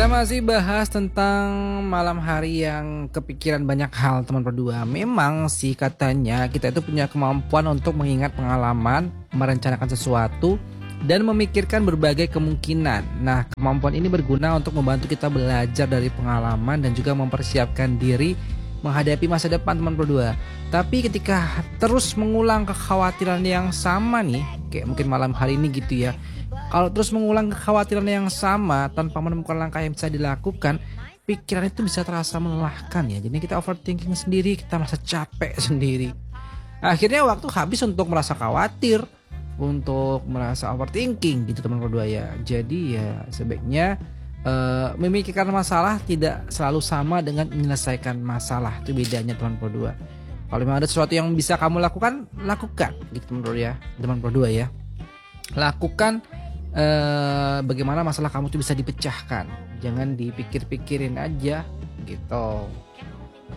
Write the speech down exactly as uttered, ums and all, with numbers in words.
Kita masih bahas tentang malam hari yang kepikiran banyak hal teman berdua. Memang sih katanya kita itu punya kemampuan untuk mengingat pengalaman, merencanakan sesuatu, dan memikirkan berbagai kemungkinan. Nah, kemampuan ini berguna untuk membantu kita belajar dari pengalaman dan juga mempersiapkan diri menghadapi masa depan teman berdua. Tapi ketika terus mengulang kekhawatiran yang sama nih, kayak mungkin malam hari ini gitu ya. Kalau terus mengulang kekhawatiran yang sama tanpa menemukan langkah yang bisa dilakukan, pikiran itu bisa terasa melelahkan ya. Jadi kita overthinking sendiri, kita merasa capek sendiri. Akhirnya waktu habis untuk merasa khawatir, untuk merasa overthinking gitu teman berdua ya. Jadi ya sebaiknya uh, memikirkan masalah tidak selalu sama dengan menyelesaikan masalah. Itu bedanya teman berdua. Kalau memang ada sesuatu yang bisa kamu lakukan, lakukan gitu teman berdua ya. Teman berdua ya. Lakukan eh, bagaimana masalah kamu itu bisa dipecahkan. Jangan dipikir-pikirin aja gitu.